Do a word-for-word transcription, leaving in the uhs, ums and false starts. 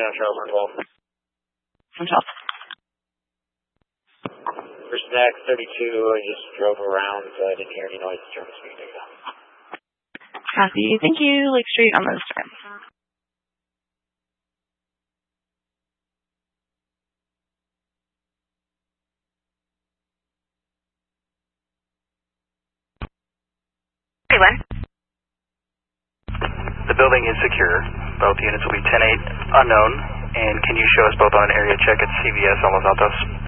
on Charles one twelve. one twelve. First X thirty-two, I just drove around, so I didn't hear any noise. German speed take down. Copy. Thank you. Lake Street on those turns. The building is secure. Both units will be ten eight unknown. And can you show us both on an area check at C V S on Los Altos?